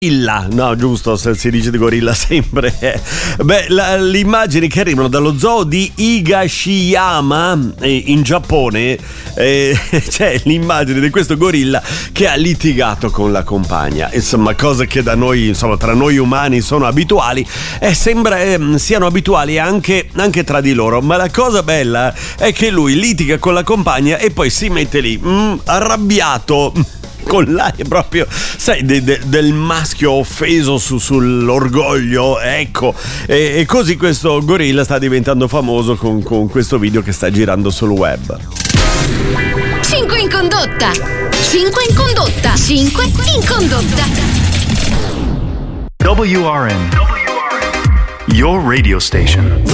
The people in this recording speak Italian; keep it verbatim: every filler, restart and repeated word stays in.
Gorilla, no, giusto, se si dice di gorilla sempre. Beh, la, le immagini che arrivano dallo zoo di Higashiyama eh, in Giappone, eh, c'è l'immagine di questo gorilla che ha litigato con la compagna. Insomma, cose che da noi, insomma, tra noi umani sono abituali e sembra eh, siano abituali anche, anche tra di loro. Ma la cosa bella è che lui litiga con la compagna e poi si mette lì, mm, arrabbiato, con l'aria proprio, sai, de, de, del maschio offeso su, sull'orgoglio, ecco. E, e così questo gorilla sta diventando famoso con, con questo video che sta girando sul web. cinque in condotta, cinque in condotta, cinque in condotta. W R N, your radio station.